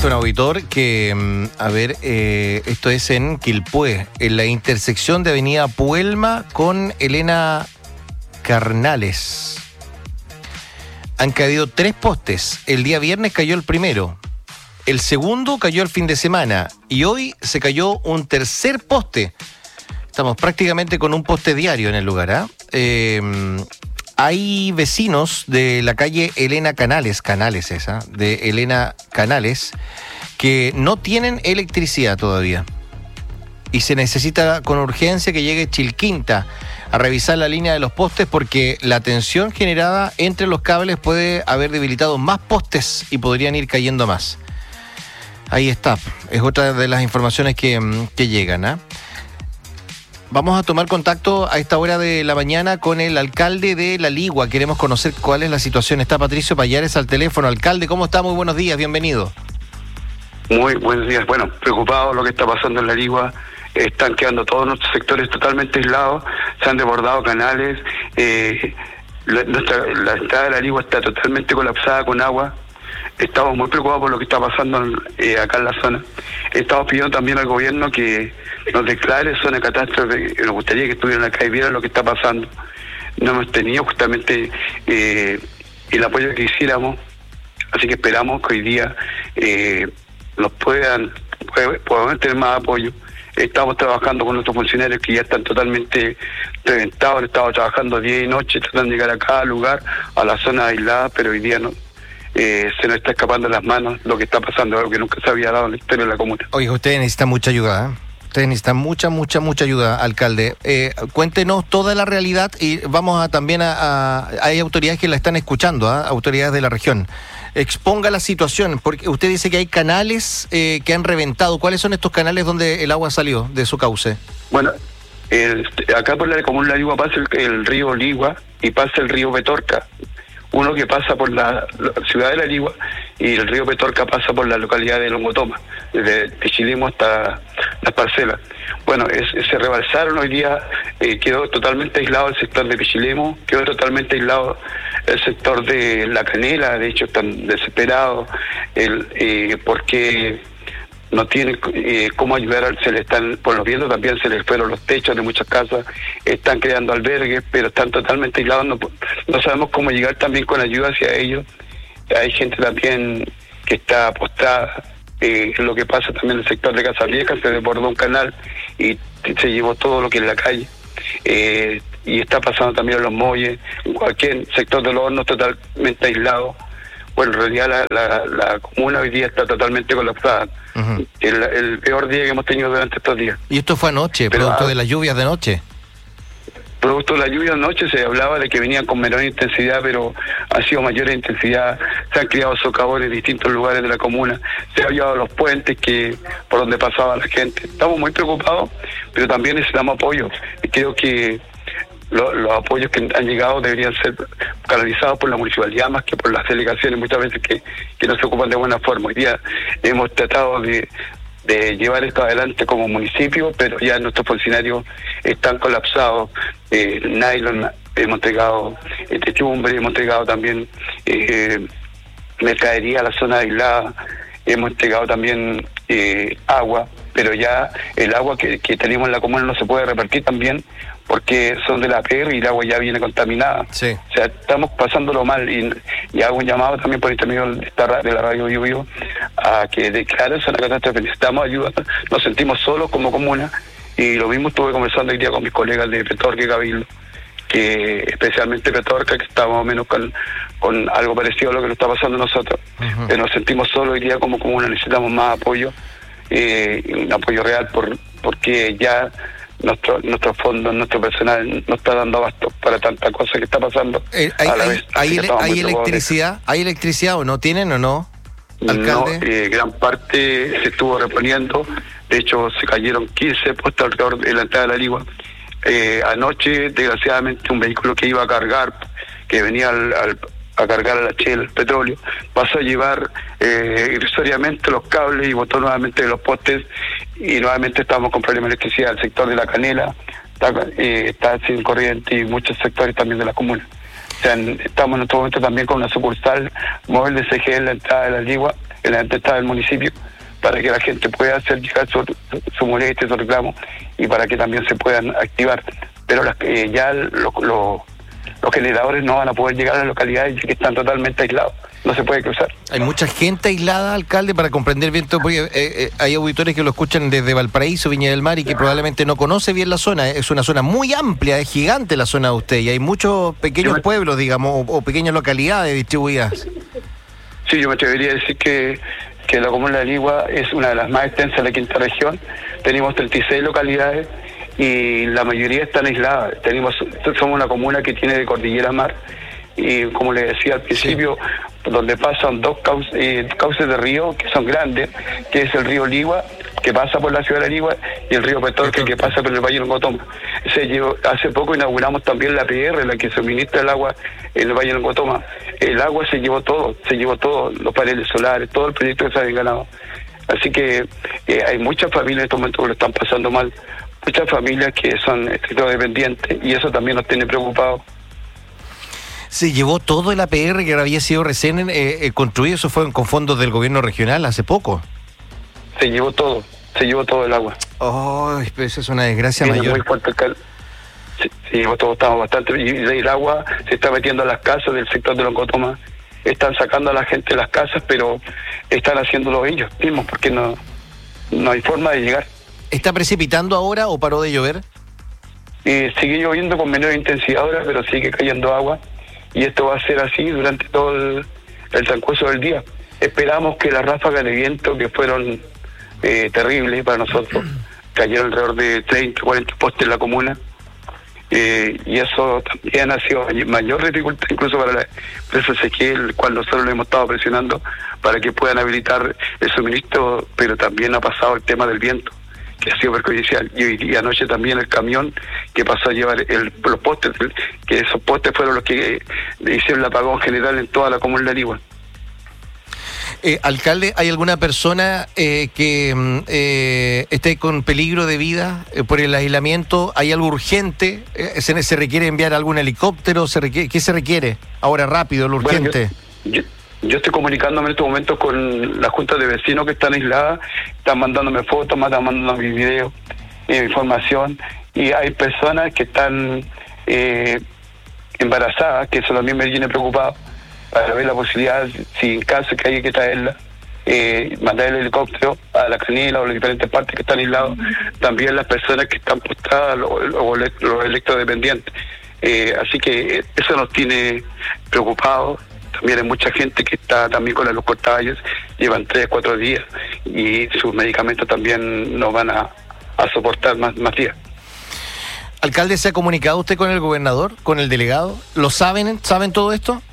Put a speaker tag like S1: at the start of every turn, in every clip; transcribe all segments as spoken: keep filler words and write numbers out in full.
S1: cuenta un auditor que, a ver, eh, esto es en Quilpué, en la intersección de Avenida Puelma con Elena Carnales. Han caído tres postes. El día viernes cayó el primero. El segundo cayó el fin de semana. Y hoy se cayó un tercer poste. Estamos prácticamente con un poste diario en el lugar, ¿ah? ¿eh? Eh, hay vecinos de la calle Elena Canales, Canales esa, de Elena Canales, que no tienen electricidad todavía. Y se necesita con urgencia que llegue Chilquinta a revisar la línea de los postes porque la tensión generada entre los cables puede haber debilitado más postes y podrían ir cayendo más. Ahí está, es otra de las informaciones que, que llegan, ¿ah? ¿eh? Vamos a tomar contacto a esta hora de la mañana con el alcalde de La Ligua. Queremos conocer cuál es la situación. Está Patricio Payares al teléfono. Alcalde, ¿cómo está? Muy buenos días, bienvenido.
S2: Muy buenos días. Bueno, preocupado lo que está pasando en La Ligua. Están quedando todos nuestros sectores totalmente aislados. Se han desbordado canales. Eh, la, nuestra, la entrada de La Ligua está totalmente colapsada con agua. Estamos muy preocupados por lo que está pasando eh, acá en la zona. Estamos pidiendo también al gobierno que nos declare zona de catástrofe. Nos gustaría que estuvieran acá y vieran lo que está pasando. No hemos tenido justamente eh, el apoyo que quisiéramos, así que esperamos que hoy día eh, nos puedan, podamos tener más apoyo. Estamos trabajando con nuestros funcionarios que ya están totalmente reventados, han estado trabajando día y noche, tratando de llegar a cada lugar, a la zona aislada, pero hoy día no. Eh, se nos está escapando de las manos lo que está pasando, algo que nunca se había dado en la historia de la comuna.
S1: Oye, ustedes necesitan mucha ayuda, ¿eh? Ustedes necesitan mucha, mucha, mucha ayuda, alcalde. Eh, cuéntenos toda la realidad y vamos a también a... a hay autoridades que la están escuchando, ¿eh? Autoridades de la región. Exponga la situación, porque usted dice que hay canales eh, que han reventado. ¿Cuáles son estos canales donde el agua salió de su cauce?
S2: Bueno, el, acá por la comuna de La Ligua pasa el, el río Ligua y pasa el río Petorca. Uno que pasa por la, la ciudad de La Ligua y el río Petorca pasa por la localidad de Longotoma, desde Pichilemu hasta las parcelas. Bueno, es, se rebalsaron hoy día, eh, quedó totalmente aislado el sector de Pichilemu, quedó totalmente aislado el sector de La Canela, de hecho están desesperados el, eh, porque no tienen eh, cómo ayudar, se le están, por los vientos también se les fueron los techos de muchas casas, están creando albergues, pero están totalmente aislados, no, no sabemos cómo llegar también con ayuda hacia ellos. Hay gente también que está postrada, eh, lo que pasa también en el sector de Casavieja, se desbordó un canal y se llevó todo lo que es la calle, eh, y está pasando también en Los Molles, en cualquier sector de Los Hornos totalmente aislado. Bueno, en realidad la, la, la comuna hoy día está totalmente colapsada. Uh-huh. el, el peor día que hemos tenido durante estos días.
S1: ¿Y esto fue anoche, Pero, producto de las lluvias de noche?
S2: Producto de las lluvias de noche se hablaba de que venían con menor intensidad, pero ha sido mayor intensidad. Se han creado socavones en distintos lugares de la comuna. Se han llevado los puentes que por donde pasaba la gente. Estamos muy preocupados, pero también necesitamos apoyo. Y creo que Los, los apoyos que han llegado deberían ser canalizados por la municipalidad más que por las delegaciones, muchas veces que, que no se ocupan de buena forma. Hoy día hemos tratado de, de llevar esto adelante como municipio, pero ya nuestros funcionarios están colapsados. Eh, nylon, hemos entregado eh, techumbre, hemos entregado también eh, mercadería a la zona aislada, hemos entregado también eh, agua, pero ya el agua que, que tenemos en la comuna no se puede repartir también porque son de la P R y el agua ya viene contaminada.
S1: Sí.
S2: O sea, estamos pasándolo mal y, y hago un llamado también por intermedio de, esta, de la radio Bio Bio a que declaren zona de catástrofe. Necesitamos ayuda, nos sentimos solos como comuna y lo mismo estuve conversando hoy día con mis colegas de Petorca y Cabildo, que especialmente Petorca, que está más o menos con, con algo parecido a lo que nos está pasando a nosotros. Uh-huh. Pero nos sentimos solos hoy día como comuna, necesitamos más apoyo, eh, un apoyo real por porque ya nuestro nuestro fondo, nuestro personal no está dando abasto para tanta cosa que está pasando
S1: eh, hay,
S2: a la
S1: hay,
S2: vez.
S1: ¿Hay, ele- ¿hay electricidad? ¿Hay electricidad o no tienen o no, alcalde?
S2: No, eh, gran parte se estuvo reponiendo. De hecho, se cayeron quince puestos alrededor de la entrada de La Ligua. Eh, anoche, desgraciadamente, un vehículo que iba a cargar, que venía al, al, a cargar a la Shell, el petróleo, pasó a llevar eh, irrisoriamente los cables y botó nuevamente los postes y nuevamente estamos con problemas de electricidad. El sector de La Canela está, eh, está sin corriente y muchos sectores también de la comuna. O sea, estamos en este momento también con una sucursal móvil de C G E en la entrada de La Ligua, en la entrada del municipio, para que la gente pueda hacer llegar su, su molestia, su reclamo, y para que también se puedan activar. Pero las, eh, ya los, los, los generadores no van a poder llegar a las localidades que están totalmente aislados. No se puede cruzar.
S1: Hay mucha gente aislada, alcalde, para comprender bien todo, porque eh, eh, hay auditores que lo escuchan desde Valparaíso, Viña del Mar, y que probablemente no conoce bien la zona. Es una zona muy amplia, es gigante la zona de usted, y hay muchos pequeños
S2: me...
S1: pueblos, digamos, o, o pequeñas localidades distribuidas.
S2: Sí, yo me atrevería a decir que, que la comuna de Ligua es una de las más extensas de la quinta región. Tenemos treinta y seis localidades y la mayoría están aisladas. Tenemos, somos una comuna que tiene de cordillera a mar, y como les decía al principio, sí, donde pasan dos cauces, eh, cauces de río que son grandes, que es el río Ligua, que pasa por la ciudad de Ligua, y el río Petorca, que pasa por el Valle del Ngotoma. Se llevó, hace poco inauguramos también la P R, la que suministra el agua en el Valle del Ngotoma. El agua se llevó todo, se llevó todo, los paneles solares, todo el proyecto que se había ganado. Así que eh, hay muchas familias en estos momentos que lo están pasando mal, muchas familias que son electrodependientes, y eso también nos tiene preocupados.
S1: Se llevó todo el A P R que había sido recién eh, eh, construido, eso fue con fondos del gobierno regional hace poco.
S2: Se llevó todo, se llevó todo el agua.
S1: Oh, pero eso es una desgracia
S2: Viene
S1: mayor.
S2: Muy fuerte el cal... se, se llevó todo, estamos bastante... Y el agua se está metiendo a las casas del sector de Loncotomá. Están sacando a la gente de las casas, pero están haciéndolo ellos mismos, porque no, no hay forma de llegar.
S1: ¿Está precipitando ahora o paró de llover?
S2: Eh, sigue lloviendo con menor intensidad ahora, pero sigue cayendo agua. Y esto va a ser así durante todo el, el transcurso del día. Esperamos que las ráfagas de viento, que fueron eh, terribles para nosotros, cayeron alrededor de treinta, cuarenta postes en la comuna, eh, y eso también ha sido mayor dificultad incluso para la empresa Ezequiel, cual nosotros le hemos estado presionando para que puedan habilitar el suministro, pero también ha pasado el tema del viento, que ha sido perjudicial, y hoy día anoche también el camión que pasó a llevar el, los postes, que esos postes fueron los que eh, hicieron el apagón general en toda la comuna de Ligua.
S1: Eh, alcalde, ¿hay alguna persona eh, que eh, esté con peligro de vida eh, por el aislamiento? ¿Hay algo urgente? Eh, ¿se, ¿Se requiere enviar algún helicóptero? ¿Se requiere, ¿Qué se requiere ahora rápido, lo urgente?
S2: Bueno, yo, yo, yo estoy comunicándome en estos momentos con la junta de vecinos que están aisladas, están mandándome fotos, me están mandándome videos, eh, información, y hay personas que están eh, embarazadas, que eso también me tiene preocupado, para ver la posibilidad, si en caso que haya que traerla, eh, mandar el helicóptero a la canela o las diferentes partes que están aislados, también las personas que están postradas, los, los, los electrodependientes. Eh, así que eso nos tiene preocupados. También hay mucha gente que está también con la luz cortada, llevan tres, cuatro días, y sus medicamentos también no van a, a soportar más, más días.
S1: Alcalde, ¿se ha comunicado usted con el gobernador, con el delegado? ¿Lo saben? ¿Saben todo esto?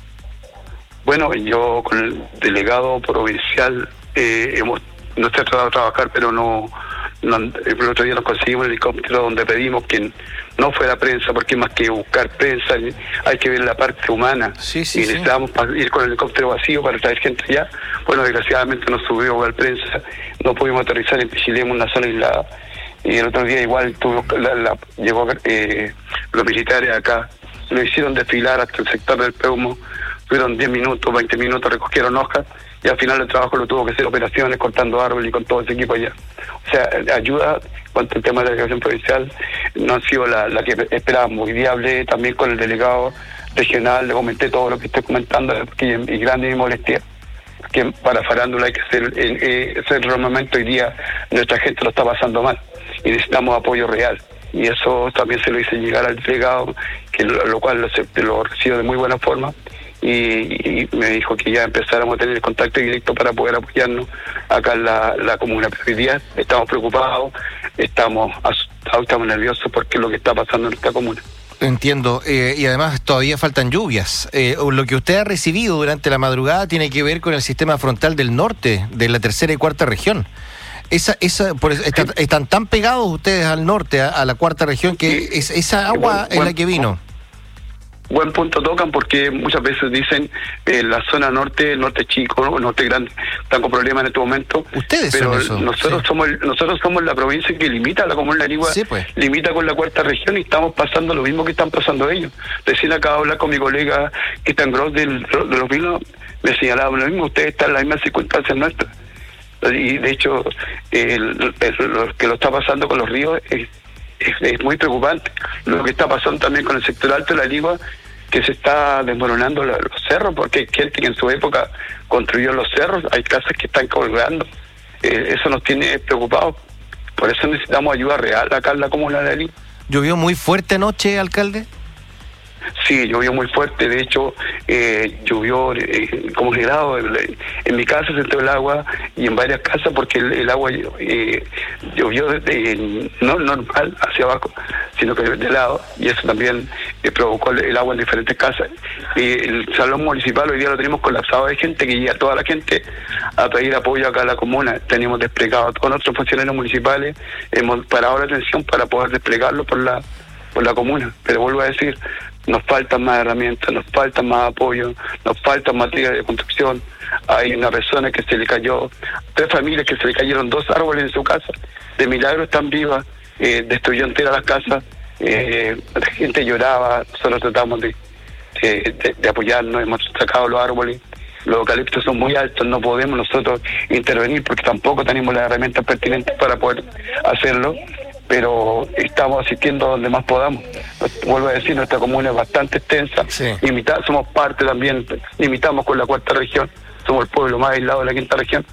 S2: Bueno, yo con el delegado provincial eh, hemos no se ha tratado de trabajar, pero no, no el otro día nos conseguimos el helicóptero donde pedimos que no fuera prensa, porque más que buscar prensa hay que ver la parte humana.
S1: Sí, sí,
S2: y necesitábamos sí. ir con el helicóptero vacío para traer gente allá. Bueno, desgraciadamente nos subió la prensa, no pudimos aterrizar en Pichilemu, una zona aislada, y el otro día igual tuvo la, la, llegó eh, los militares acá, lo hicieron desfilar hasta el sector del Peumo. Fueron diez minutos, veinte minutos, recogieron hojas, y al final el trabajo lo tuvo que hacer operaciones, cortando árboles y con todo ese equipo allá. O sea, ayuda, cuanto al tema de la delegación provincial, no ha sido la, la que esperábamos. Hoy día hablé también con el delegado regional, le comenté todo lo que estoy comentando, y, y grande mi molestia, que para Farándula hay que hacer, eh, ese momento hoy día nuestra gente lo está pasando mal, y necesitamos apoyo real. Y eso también se lo hice llegar al delegado, que lo, lo cual lo, lo recibo de muy buena forma. Y, y me dijo que ya empezáramos a tener el contacto directo para poder apoyarnos acá en la, la comuna. Pero hoy día estamos preocupados, estamos asustados, estamos nerviosos porque es lo que está pasando en nuestra comuna.
S1: Entiendo, eh, y además todavía faltan lluvias. Eh, lo que usted ha recibido durante la madrugada tiene que ver con el sistema frontal del norte, de la tercera y cuarta región. Esa, esa, por eso, están, están tan pegados ustedes al norte, a, a la cuarta región, que es, esa agua es la que vino.
S2: Buen punto tocan, porque muchas veces dicen eh, la zona norte, norte chico, ¿no? Norte grande, están con problemas en este momento.
S1: Ustedes
S2: pero
S1: son eso,
S2: nosotros
S1: sí.
S2: somos nosotros somos la provincia que limita a la comuna de Ligua,
S1: sí, pues.
S2: limita con la cuarta región, y estamos pasando lo mismo que están pasando ellos. Recién acabo de hablar con mi colega que está en Gros del, de los vinos, me señalaban lo mismo, ustedes están en las mismas circunstancias nuestras. Y de hecho, el, el, lo que lo está pasando con los ríos es, es, es muy preocupante. Lo que está pasando también con el sector alto de la Ligua, que se está desmoronando los, los cerros, porque hay gente que en su época construyó los cerros, hay casas que están colgando. Eh, eso nos tiene preocupados. Por eso necesitamos ayuda real acá en la comuna de la Ligua.
S1: ¿Llovió muy fuerte anoche, alcalde?
S2: Sí, llovió muy fuerte. De hecho, eh, llovió eh, como generado. En, en mi casa se entró el agua y en varias casas porque el, el agua eh, llovió de, eh, no normal hacia abajo, sino que de lado. Y eso también eh, provocó el, el agua en diferentes casas. Eh, el salón municipal hoy día lo tenemos colapsado. Hay gente que llega, toda la gente, a pedir apoyo acá a la comuna. Tenemos desplegado a todos nuestros funcionarios municipales. Hemos parado la atención para poder desplegarlo por la, por la comuna. Pero vuelvo a decir, nos faltan más herramientas, nos faltan más apoyo, nos faltan materias de construcción. Hay una persona que se le cayó, tres familias que se le cayeron dos árboles en su casa, de milagro están vivas, eh, destruyó entera las casas, eh, la gente lloraba, nosotros tratamos de, de, de, de apoyarnos, hemos sacado los árboles, los eucaliptos son muy altos, no podemos nosotros intervenir porque tampoco tenemos las herramientas pertinentes para poder hacerlo, pero estamos asistiendo donde más podamos. Vuelvo a decir, nuestra comuna es bastante extensa,
S1: sí.
S2: Limita, somos parte también, limitamos con la cuarta región, somos el pueblo más aislado de la quinta región,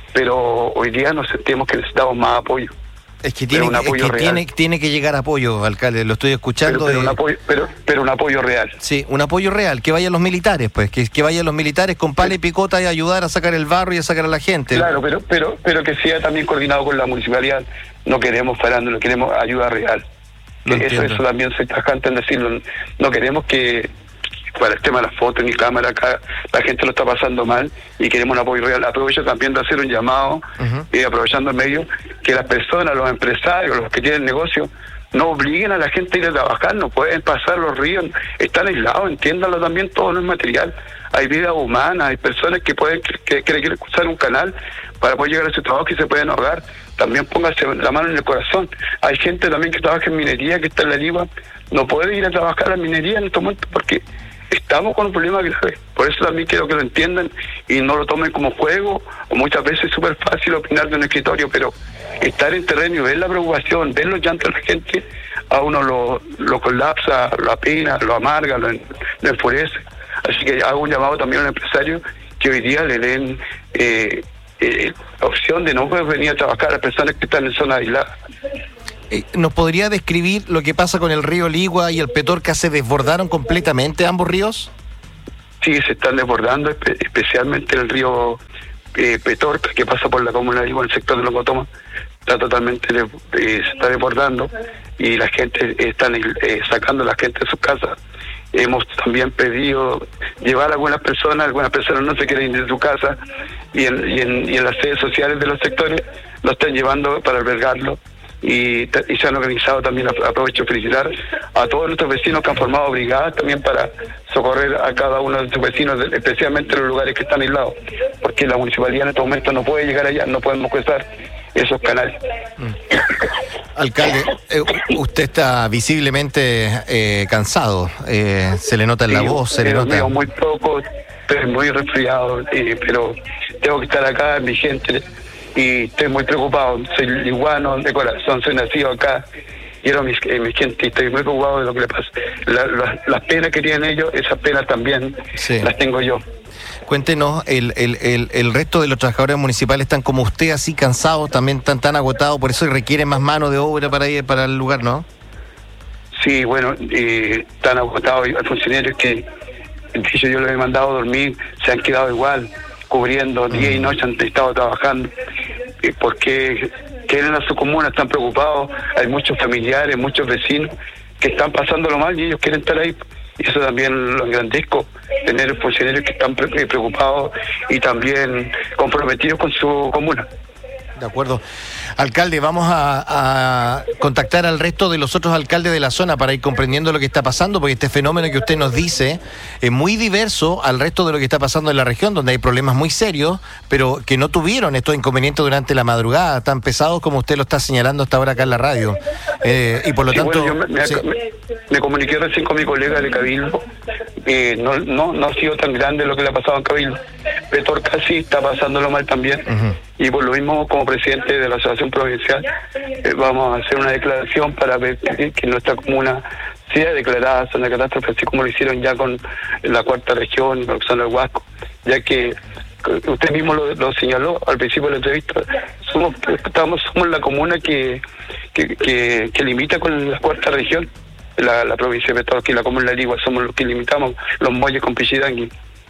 S2: pero hoy día nos sentimos que necesitamos más apoyo.
S1: Es que tiene, es que tiene, tiene que llegar apoyo, alcalde, lo estoy escuchando.
S2: Pero, pero,
S1: y...
S2: un, apoyo, pero, pero un apoyo real.
S1: Sí, un apoyo real, que vayan los militares, pues, que, que vayan los militares con pala y picota y ayudar a sacar el barro y a sacar a la gente.
S2: Claro, pero pero pero que sea también coordinado con la municipalidad. No queremos farándolo, queremos ayuda real. Eso, eso también soy tajante en decirlo. No queremos que para el tema de las fotos ni cámara acá la gente lo está pasando mal y queremos un apoyo real. Aprovecho también de hacer un llamado, uh-huh. eh, aprovechando el medio, que las personas, los empresarios, los que tienen negocio, no obliguen a la gente a ir a trabajar, no pueden pasar los ríos, están aislados, entiéndanlo también, todo no es material. Hay vida humana, hay personas que pueden que, que quieren cruzar un canal para poder llegar a su trabajo y se pueden ahogar. También póngase la mano en el corazón. Hay gente también que trabaja en minería, que está en la Ligua, no puede ir a trabajar a la minería en este momento porque estamos con un problema grave. Por eso también quiero que lo entiendan y no lo tomen como juego, o muchas veces es súper fácil opinar de un escritorio, pero estar en terreno y ver la preocupación, ver los llantos de la gente, a uno lo, lo colapsa, lo apena, lo amarga, lo, lo enfurece. Así que hago un llamado también a un empresario que hoy día le den eh, eh, la opción de no poder venir a trabajar a las personas que están en zonas aisladas.
S1: ¿Nos podría describir lo que pasa con el río Ligua y el Petorca? ¿Se desbordaron completamente ambos ríos?
S2: Sí, se están desbordando, espe- especialmente el río eh, Petorca, que pasa por la comuna de Ligua, en el sector de Locotoma. Está totalmente, de, eh, se está desbordando y la gente está eh, sacando a la gente de sus casas. Hemos también pedido llevar a algunas personas, algunas personas no se quieren ir de su casa y en, y en, y en las sedes sociales de los sectores lo están llevando para albergarlo. Y, y se han organizado también, aprovecho felicitar a todos nuestros vecinos que han formado brigadas también para socorrer a cada uno de sus vecinos, especialmente en los lugares que están aislados, porque la municipalidad en este momento no puede llegar allá, no podemos cruzar esos canales.
S1: Mm. Alcalde, eh, usted está visiblemente eh, cansado, eh, se le nota en la sí, voz, se le nota...
S2: Mío, muy poco, estoy muy resfriado, eh, pero tengo que estar acá, mi gente... Y estoy muy preocupado, soy liguano de corazón, soy nacido acá, quiero a mi, eh, mi gente y estoy muy preocupado de lo que le pasa. La, la, las penas que tienen ellos, esas penas también sí. las tengo yo.
S1: Cuéntenos, el, el, el, el resto de los trabajadores municipales están como usted, así cansados, también están tan agotados, por eso requieren más mano de obra para ir para el lugar, ¿no?
S2: Sí, bueno, eh, están agotados, hay funcionarios que, yo, yo les he mandado a dormir, se han quedado igual, cubriendo día y noche, han estado trabajando, eh, porque quieren a su comuna, están preocupados, hay muchos familiares, muchos vecinos que están pasándolo mal y ellos quieren estar ahí, y eso también lo engrandezco, tener funcionarios que están pre- preocupados y también comprometidos con su comuna.
S1: De acuerdo. Alcalde, vamos a, a contactar al resto de los otros alcaldes de la zona para ir comprendiendo lo que está pasando, porque este fenómeno que usted nos dice es muy diverso al resto de lo que está pasando en la región, donde hay problemas muy serios, pero que no tuvieron estos inconvenientes durante la madrugada, tan pesados como usted lo está señalando hasta ahora acá en la radio. Eh, y por lo
S2: sí,
S1: tanto...
S2: Bueno, yo me, me,
S1: sí.
S2: me, me comuniqué recién con mi colega de Cabildo eh, no, no, no ha sido tan grande lo que le ha pasado a Cabildo. Petorca sí está pasándolo mal también, uh-huh. y por lo mismo, como presidente de la Asociación Provincial, eh, vamos a hacer una declaración para ver que, que nuestra comuna sea declarada zona de catástrofe, así como lo hicieron ya con la cuarta región, con la zona del Huasco, ya que usted mismo lo, lo señaló al principio de la entrevista, somos estamos somos la comuna que que, que, que limita con la cuarta región, la, la provincia de Petorca y la comuna de La Ligua, somos los que limitamos los muelles con Pichidangui.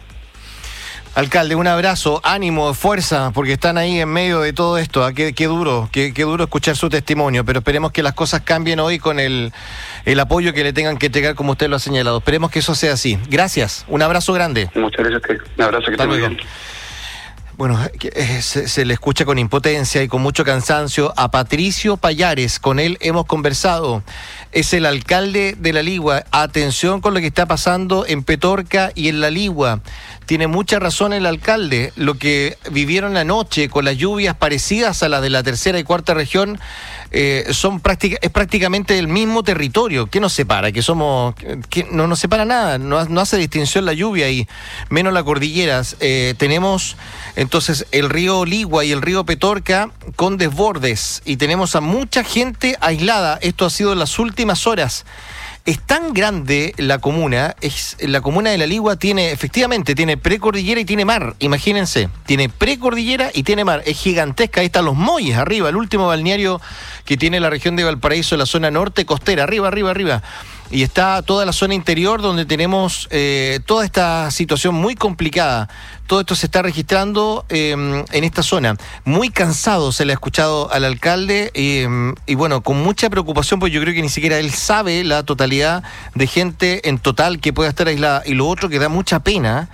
S1: Alcalde, un abrazo, ánimo, fuerza, porque están ahí en medio de todo esto. ¿eh? Qué, qué duro, qué, qué duro escuchar su testimonio, pero esperemos que las cosas cambien hoy con el, el apoyo que le tengan que entregar, como usted lo ha señalado. Esperemos que eso sea así. Gracias, un abrazo grande.
S2: Muchas gracias, un abrazo, que esté muy bien.
S1: Bueno, se, se le escucha con impotencia y con mucho cansancio a Patricio Payares. Con él hemos conversado. Es el alcalde de La Ligua. Atención con lo que está pasando en Petorca y en La Ligua. Tiene mucha razón el alcalde. Lo que vivieron anoche con las lluvias parecidas a las de la tercera y cuarta región eh, son práctica, es prácticamente el mismo territorio. ¿Qué nos separa? Que somos, que no nos separa nada. No, no hace distinción la lluvia y menos la cordillera. Eh, tenemos entonces el río Ligua y el río Petorca con desbordes y tenemos a mucha gente aislada. Esto ha sido en las últimas horas. Es tan grande la comuna, es la comuna de La Ligua tiene, efectivamente, tiene precordillera y tiene mar, imagínense, tiene precordillera y tiene mar, es gigantesca, ahí están los Molles arriba, el último balneario que tiene la región de Valparaíso, la zona norte costera, arriba, arriba, arriba, y está toda la zona interior donde tenemos eh, toda esta situación muy complicada. Todo esto se está registrando eh, en esta zona. Muy cansado se le ha escuchado al alcalde eh, y bueno, con mucha preocupación, pues yo creo que ni siquiera él sabe la totalidad de gente en total que pueda estar aislada. Y lo otro que da mucha pena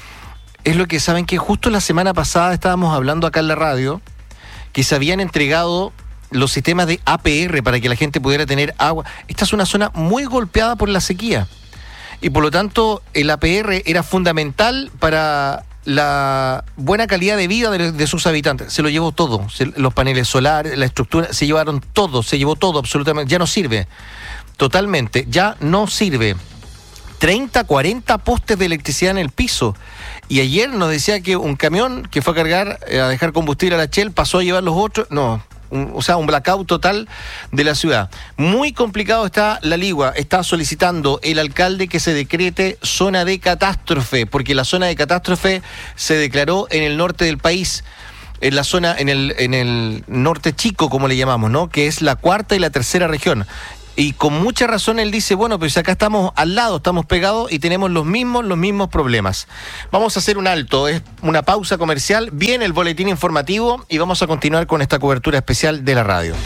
S1: es lo que saben que justo la semana pasada estábamos hablando acá en la radio que se habían entregado los sistemas de A P R para que la gente pudiera tener agua. Esta es una zona muy golpeada por la sequía y por lo tanto el A P R era fundamental para la buena calidad de vida de, de sus habitantes. Se lo llevó todo, se, los paneles solares, la estructura, se llevaron todo, se llevó todo absolutamente, ya no sirve, totalmente, ya no sirve. treinta, cuarenta postes de electricidad en el piso. Y ayer nos decía que un camión que fue a cargar, eh, a dejar combustible a la Shell, pasó a llevar los otros, no... Un, o sea, un blackout total de la ciudad. Muy complicado está La Ligua. Está solicitando el alcalde que se decrete zona de catástrofe, porque la zona de catástrofe se declaró en el norte del país, en la zona, en el, en el norte chico, como le llamamos, ¿no? Que es la cuarta y la tercera región. Y con mucha razón él dice, bueno, pues acá estamos al lado, estamos pegados y tenemos los mismos, los mismos problemas. Vamos a hacer un alto, es una pausa comercial, viene el boletín informativo y vamos a continuar con esta cobertura especial de la radio.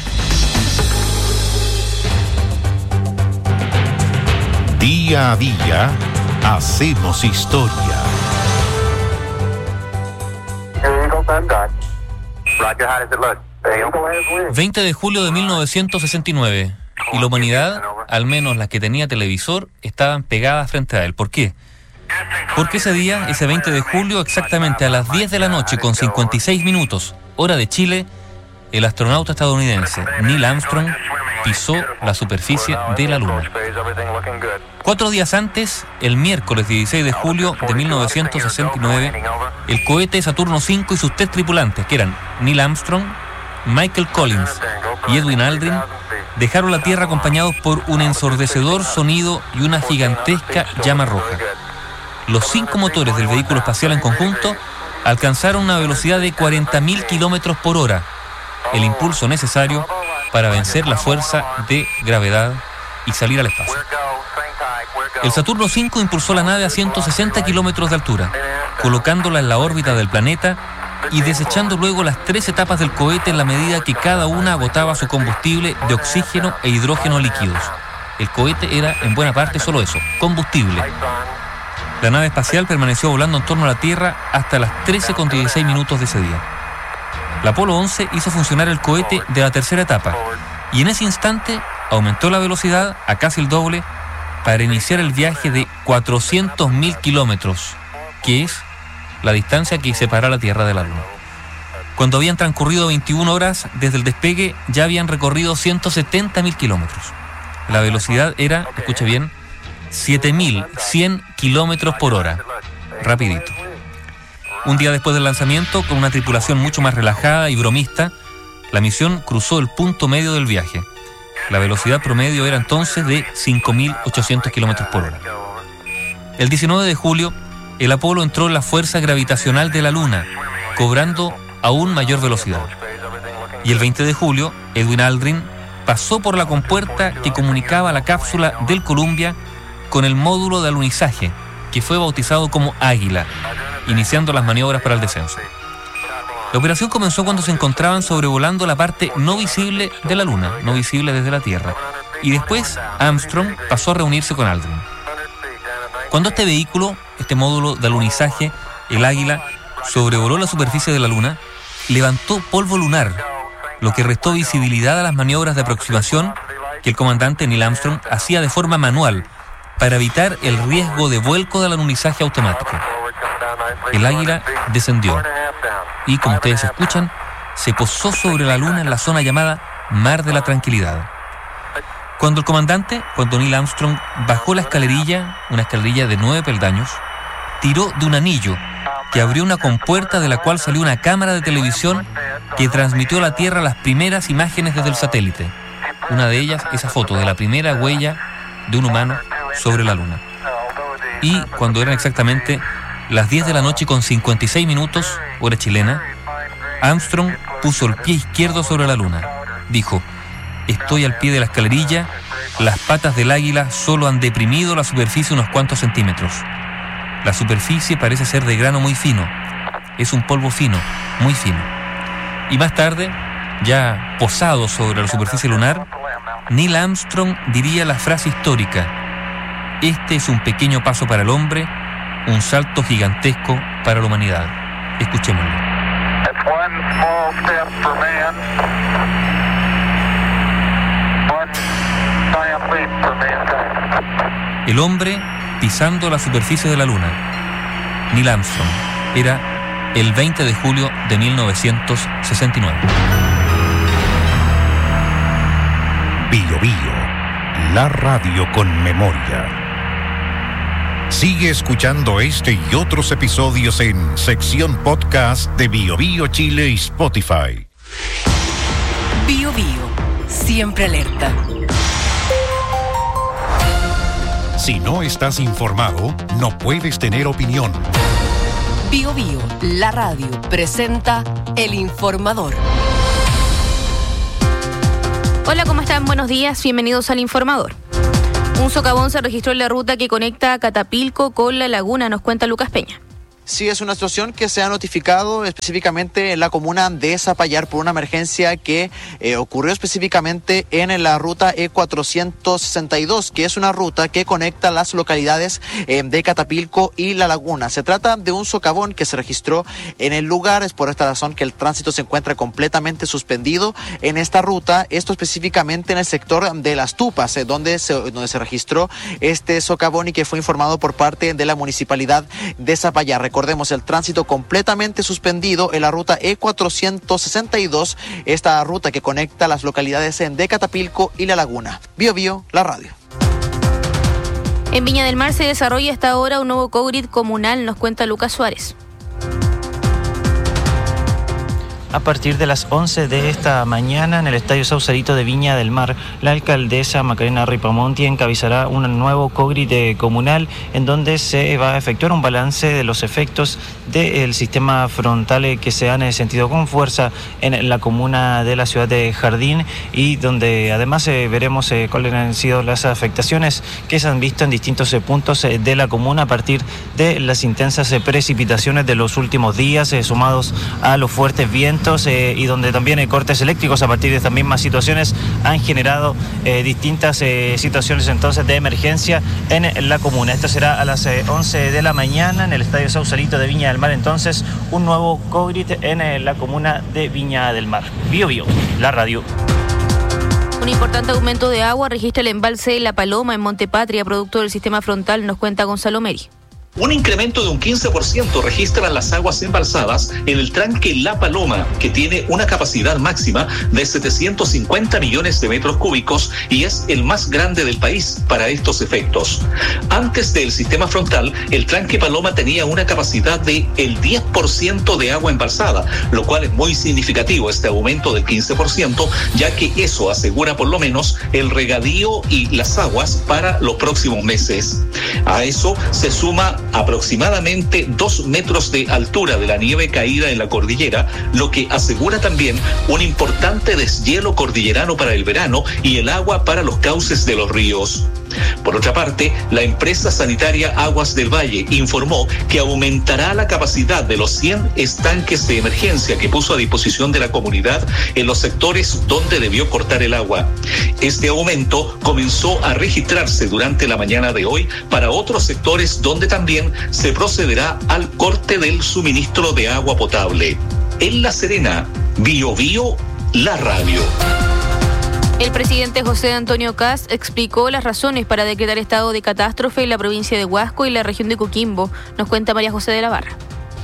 S3: Día a día, hacemos historia.
S4: veinte de julio de mil novecientos sesenta y nueve. Y la humanidad, al menos las que tenía televisor, estaban pegadas frente a él. ¿Por qué? Porque ese día, ese veinte de julio, exactamente a las diez de la noche con cincuenta y seis minutos, hora de Chile, el astronauta estadounidense Neil Armstrong pisó la superficie de la Luna. Cuatro días antes, el miércoles dieciséis de julio de mil novecientos sesenta y nueve, el cohete Saturno cinco y sus tres tripulantes, que eran Neil Armstrong, Michael Collins y Edwin Aldrin, dejaron la Tierra acompañados por un ensordecedor sonido y una gigantesca llama roja. Los cinco motores del vehículo espacial en conjunto alcanzaron una velocidad de cuarenta mil kilómetros por hora, el impulso necesario para vencer la fuerza de gravedad y salir al espacio. El Saturno cinco impulsó la nave a ciento sesenta kilómetros de altura, colocándola en la órbita del planeta y desechando luego las tres etapas del cohete en la medida que cada una agotaba su combustible de oxígeno e hidrógeno líquidos. El cohete era en buena parte solo eso, combustible. La nave espacial permaneció volando en torno a la Tierra hasta las trece con dieciséis minutos de ese día. La Apolo once hizo funcionar el cohete de la tercera etapa y en ese instante aumentó la velocidad a casi el doble para iniciar el viaje de cuatrocientos mil kilómetros, que es la distancia que separa la Tierra de la Luna. Cuando habían transcurrido veintiuna horas desde el despegue, ya habían recorrido ciento setenta mil kilómetros. La velocidad era, escuche bien, siete mil cien kilómetros por hora. Rapidito. Un día después del lanzamiento, con una tripulación mucho más relajada y bromista, la misión cruzó el punto medio del viaje. La velocidad promedio era entonces de cinco mil ochocientos kilómetros por hora. El diecinueve de julio, el Apolo entró en la fuerza gravitacional de la Luna, cobrando aún mayor velocidad. Y el veinte de julio, Edwin Aldrin pasó por la compuerta que comunicaba la cápsula del Columbia con el módulo de alunizaje, que fue bautizado como Águila, iniciando las maniobras para el descenso. La operación comenzó cuando se encontraban sobrevolando la parte no visible de la Luna, no visible desde la Tierra, y después Armstrong pasó a reunirse con Aldrin. Cuando este vehículo, este módulo de alunizaje, el Águila, sobrevoló la superficie de la Luna, levantó polvo lunar, lo que restó visibilidad a las maniobras de aproximación que el comandante Neil Armstrong hacía de forma manual para evitar el riesgo de vuelco del alunizaje automático. El Águila descendió y, como ustedes escuchan, se posó sobre la Luna en la zona llamada Mar de la Tranquilidad. Cuando el comandante, cuando Neil Armstrong bajó la escalerilla, una escalerilla de nueve peldaños, tiró de un anillo que abrió una compuerta de la cual salió una cámara de televisión que transmitió a la Tierra las primeras imágenes desde el satélite. Una de ellas, esa foto de la primera huella de un humano sobre la Luna. Y cuando eran exactamente las diez de la noche con cincuenta y seis minutos, hora chilena, Armstrong puso el pie izquierdo sobre la Luna. Dijo: estoy al pie de la escalerilla, las patas del Águila solo han deprimido la superficie unos cuantos centímetros. La superficie parece ser de grano muy fino, es un polvo fino, muy fino. Y más tarde, ya posado sobre la superficie lunar, Neil Armstrong diría la frase histórica: este es un pequeño paso para el hombre, un salto gigantesco para la humanidad. Escuchémoslo. El hombre pisando la superficie de la Luna. Neil Armstrong. Era el veinte de julio de mil novecientos sesenta y nueve.
S3: Bio Bio, la radio con memoria. Sigue escuchando este y otros episodios en sección podcast de Bio Bio Chile y Spotify.
S5: Bio Bio, siempre alerta.
S3: Si no estás informado, no puedes tener opinión.
S5: Bio Bio, la radio, presenta El Informador.
S6: Hola, ¿cómo están? Buenos días, bienvenidos al Informador. Un socavón se registró en la ruta que conecta a Catapilco con La Laguna, nos cuenta Lucas Peña.
S7: Sí, es una situación que se ha notificado específicamente en la comuna de Zapallar por una emergencia que eh, ocurrió específicamente en la ruta E cuatrocientos sesenta y dos, que es una ruta que conecta las localidades eh, de Catapilco y La Laguna. Se trata de un socavón que se registró en el lugar, es por esta razón que el tránsito se encuentra completamente suspendido en esta ruta, esto específicamente en el sector de Las Tupas, eh, donde, se, donde se registró este socavón y que fue informado por parte de la municipalidad de Zapallar. Recordemos, el tránsito completamente suspendido en la ruta E cuatrocientos sesenta y dos, esta ruta que conecta las localidades de Catapilco y La Laguna. Bio Bio, la radio.
S6: En Viña del Mar se desarrolla hasta ahora un nuevo cogrid comunal, nos cuenta Lucas Suárez.
S8: A partir de las once de esta mañana, en el Estadio Sausalito de Viña del Mar, la alcaldesa Macarena Ripamonti encabezará un nuevo cogrid comunal en donde se va a efectuar un balance de los efectos del sistema frontal que se han sentido con fuerza en la comuna de la ciudad de Jardín, y donde además eh, veremos eh, cuáles han sido las afectaciones que se han visto en distintos eh, puntos eh, de la comuna a partir de las intensas eh, precipitaciones de los últimos días, eh, sumados a los fuertes vientos. Eh, y donde también eh, cortes eléctricos a partir de estas mismas situaciones han generado eh, distintas eh, situaciones entonces de emergencia en la comuna. Esto será a las eh, once de la mañana en el Estadio Sausalito de Viña del Mar, entonces un nuevo cogrid en eh, la comuna de Viña del Mar. Bio Bio, la radio.
S6: Un importante aumento de agua registra el embalse La Paloma en Montepatria, producto del sistema frontal, nos cuenta Gonzalo Meri.
S9: Un incremento de un quince por ciento registran las aguas embalsadas en el tranque La Paloma, que tiene una capacidad máxima de setecientos cincuenta millones de metros cúbicos y es el más grande del país para estos efectos. Antes del sistema frontal, el tranque Paloma tenía una capacidad de el diez por ciento de agua embalsada, lo cual es muy significativo este aumento del quince por ciento, ya que eso asegura por lo menos el regadío y las aguas para los próximos meses. A eso se suma aproximadamente dos metros de altura de la nieve caída en la cordillera, lo que asegura también un importante deshielo cordillerano para el verano y el agua para los cauces de los ríos. Por otra parte, la empresa sanitaria Aguas del Valle informó que aumentará la capacidad de los cien estanques de emergencia que puso a disposición de la comunidad en los sectores donde debió cortar el agua. Este aumento comenzó a registrarse durante la mañana de hoy para otros sectores donde también se procederá al corte del suministro de agua potable. En La Serena, Bio Bio, la radio.
S6: El presidente José Antonio Kast explicó las razones para decretar estado de catástrofe en la provincia de Huasco y la región de Coquimbo. Nos cuenta María José de la Barra.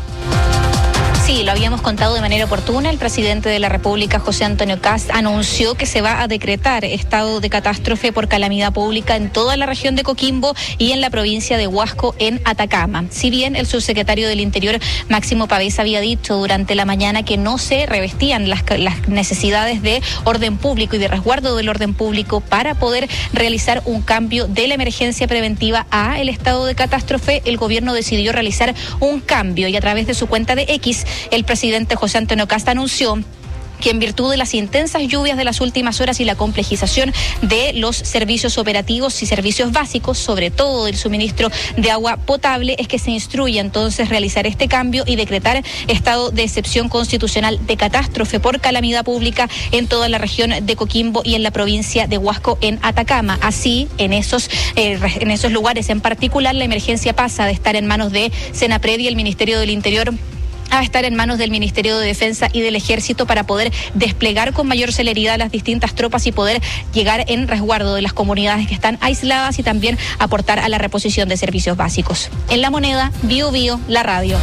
S10: Sí, lo habíamos contado de manera oportuna. El presidente de la República, José Antonio Kast, anunció que se va a decretar estado de catástrofe por calamidad pública en toda la región de Coquimbo y en la provincia de Huasco, en Atacama. Si bien el subsecretario del Interior, Máximo Pavés, había dicho durante la mañana que no se revestían las, las necesidades de orden público y de resguardo del orden público para poder realizar un cambio de la emergencia preventiva a el estado de catástrofe, el gobierno decidió realizar un cambio y a través de su cuenta de X, el presidente José Antonio Kast anunció que en virtud de las intensas lluvias de las últimas horas y la complejización de los servicios operativos y servicios básicos, sobre todo del suministro de agua potable, es que se instruye entonces realizar este cambio y decretar estado de excepción constitucional de catástrofe por calamidad pública en toda la región de Coquimbo y en la provincia de Huasco, en Atacama. Así, en esos, eh, en esos lugares en particular, la emergencia pasa de estar en manos de Senapred y el Ministerio del Interior a estar en manos del Ministerio de Defensa y del Ejército para poder desplegar con mayor celeridad las distintas tropas y poder llegar en resguardo de las comunidades que están aisladas y también aportar a la reposición de servicios básicos. En La Moneda, Bio Bio, la radio.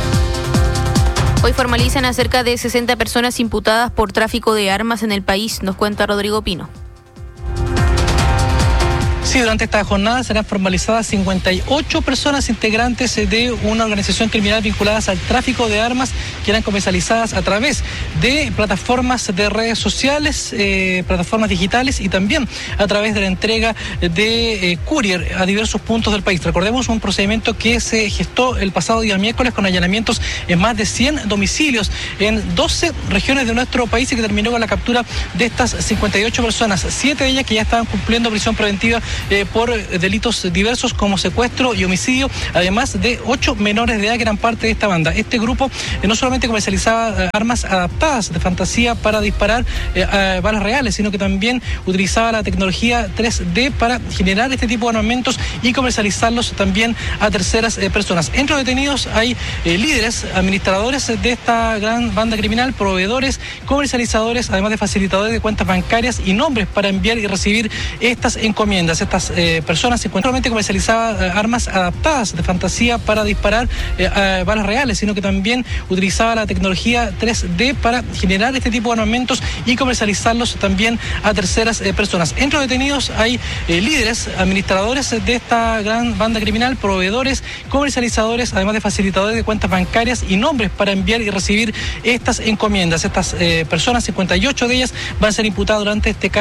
S6: Hoy formalizan a cerca de sesenta personas imputadas por tráfico de armas en el país, nos cuenta Rodrigo Pino.
S11: Sí, durante esta jornada serán formalizadas cincuenta y ocho personas integrantes de una organización criminal vinculadas al tráfico de armas que eran comercializadas a través de plataformas de redes sociales, eh, plataformas digitales y también a través de la entrega de eh, courier a diversos puntos del país. Recordemos un procedimiento que se gestó el pasado día miércoles con allanamientos en más de cien domicilios en doce regiones de nuestro país y que terminó con la captura de estas cincuenta y ocho personas, siete de ellas que ya estaban cumpliendo prisión preventiva Eh, por delitos diversos como secuestro y homicidio, además de ocho menores de edad que eran parte de esta banda. Este grupo eh, no solamente comercializaba eh, armas adaptadas de fantasía para disparar eh, eh, balas reales, sino que también utilizaba la tecnología tres D para generar este tipo de armamentos y comercializarlos también a terceras eh, personas. Entre los detenidos hay eh, líderes, administradores de esta gran banda criminal, proveedores, comercializadores, además de facilitadores de cuentas bancarias y nombres para enviar y recibir estas encomiendas. Estas eh, personas se encuentran solamente comercializaban eh, armas adaptadas de fantasía para disparar eh, eh, balas reales, sino que también utilizaba la tecnología tres D para generar este tipo de armamentos y comercializarlos también a terceras eh, personas. Entre los detenidos hay eh, líderes, administradores de esta gran banda criminal, proveedores, comercializadores, además de facilitadores de cuentas bancarias y nombres para enviar y recibir estas encomiendas. Estas eh, personas, cincuenta y ocho de ellas, van a ser imputadas durante este caso